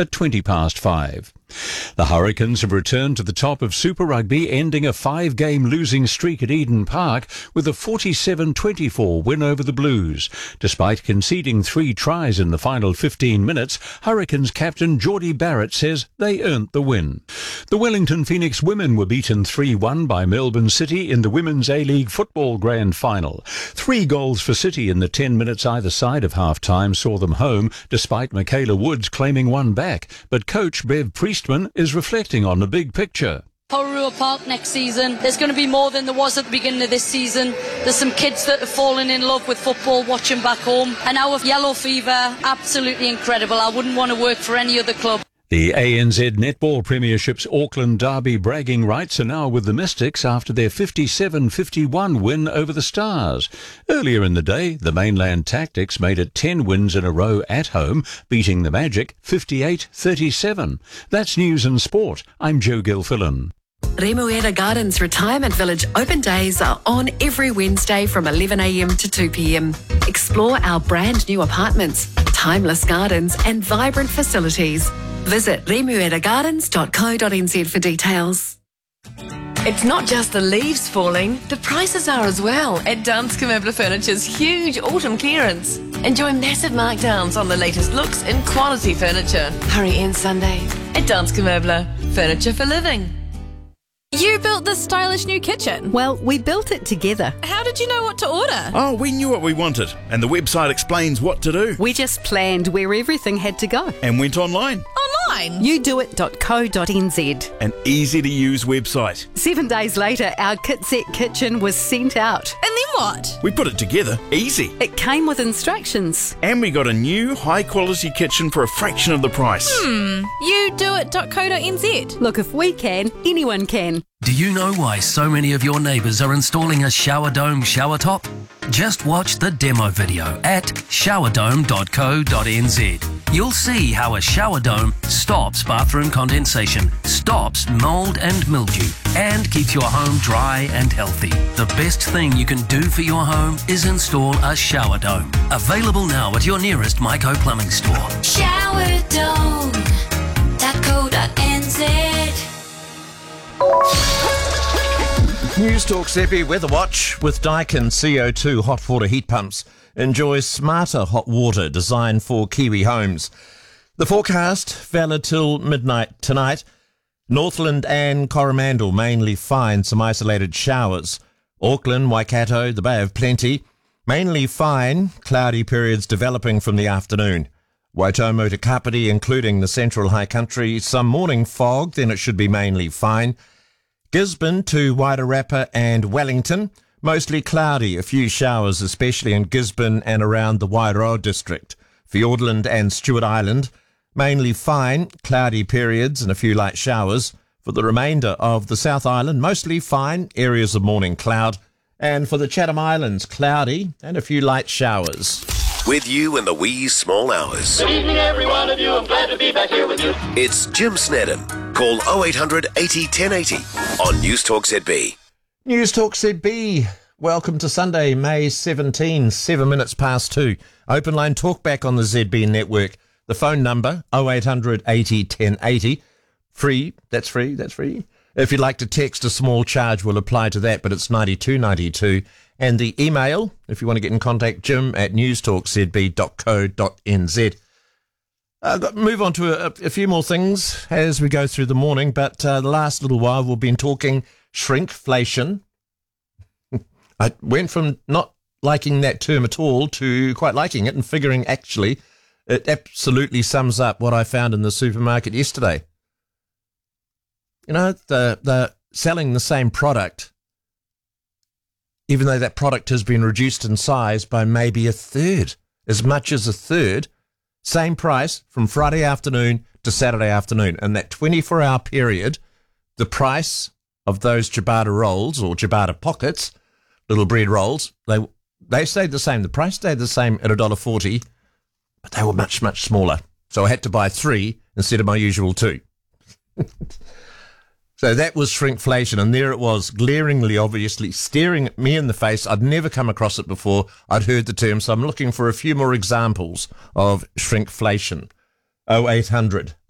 at 5:20. The Hurricanes have returned to the top of Super Rugby, ending a 5-game losing streak at Eden Park with a 47-24 win over the Blues. Despite conceding 3 tries in the final 15 minutes, Hurricanes captain Geordie Barrett says they earned the win. The Wellington Phoenix women were beaten 3-1 by Melbourne City in the Women's A-League Football Grand Final. 3 goals for City in the 10 minutes either side of half-time saw them home, despite Michaela Woods claiming one back. But coach Bev Priestman is reflecting on the big picture. Porirua Park next season, there's going to be more than there was at the beginning of this season. There's some kids that have fallen in love with football watching back home. And our Yellow Fever, absolutely incredible. I wouldn't want to work for any other club. The ANZ Netball Premiership's Auckland Derby bragging rights are now with the Mystics after their 57-51 win over the Stars. Earlier in the day, the mainland Tactics made it 10 wins in a row at home, beating the Magic 58-37. That's news and sport. I'm Joe Gilfillan. Remuera Gardens Retirement Village open days are on every Wednesday from 11am to 2pm. Explore our brand new apartments, timeless gardens and vibrant facilities. Visit remueragardens.co.nz for details. It's not just the leaves falling, the prices are as well at Danske Möbler Furniture's huge autumn clearance. Enjoy massive markdowns on the latest looks in quality furniture. Hurry in Sunday at Danske Möbler, furniture for living. You built this stylish new kitchen. Well, we built it together. How did you know what to order? Oh, we knew what we wanted, and the website explains what to do. We just planned where everything had to go. And went online. Online? youdoit.co.nz. An easy-to-use website. 7 days later, our KitSet kitchen was sent out. And then what? We put it together. Easy. It came with instructions. And we got a new, high-quality kitchen for a fraction of the price. youdoit.co.nz. Look, if we can, anyone can. Do you know why so many of your neighbours are installing a shower dome shower top? Just watch the demo video at showerdome.co.nz. You'll see how a shower dome stops bathroom condensation, stops mould and mildew, and keeps your home dry and healthy. The best thing you can do for your home is install a shower dome. Available now at your nearest Myco Plumbing store. Showerdome.co.nz. News Talk Seppi Weather Watch with Daikin CO2 hot water heat pumps. Enjoy smarter hot water designed for Kiwi homes. The forecast, valid till midnight tonight. Northland and Coromandel mainly fine, some isolated showers. Auckland, Waikato, the Bay of Plenty, mainly fine, cloudy periods developing from the afternoon. Waitomo to Kapiti, including the central high country, some morning fog, then it should be mainly fine. Gisborne to Wairarapa and Wellington, mostly cloudy, a few showers, especially in Gisborne and around the Wairoa district. Fiordland and Stewart Island, mainly fine, cloudy periods and a few light showers. For the remainder of the South Island, mostly fine, areas of morning cloud. And for the Chatham Islands, cloudy and a few light showers. With you in the wee small hours. Good evening, every one of you. I'm glad to be back here with you. It's Jim Snedden. Call 0800 80 1080 on News Talk ZB. News Talk ZB. Welcome to Sunday, May 17, 7 minutes past 2. Open line talkback on the ZB network. The phone number, 0800 80 1080. Free. That's free. If you'd like to text, a small charge will apply to that, but it's 9292. And the email, if you want to get in contact, jim@newstalkzb.co.nz. Move on to a few more things as we go through the morning, but the last little while we've been talking shrinkflation. I went from not liking that term at all to quite liking it and figuring actually it absolutely sums up what I found in the supermarket yesterday. You know, they're selling the same product, even though that product has been reduced in size by maybe a third, as much as a third, same price from Friday afternoon to Saturday afternoon. And that 24-hour period, the price of those ciabatta rolls or ciabatta pockets, little bread rolls, they stayed the same. The price stayed the same at $1.40, but they were much, much smaller. So I had to buy 3 instead of my usual 2. So that was shrinkflation, and there it was, glaringly, obviously, staring at me in the face. I'd never come across it before. I'd heard the term, so I'm looking for a few more examples of shrinkflation. 0800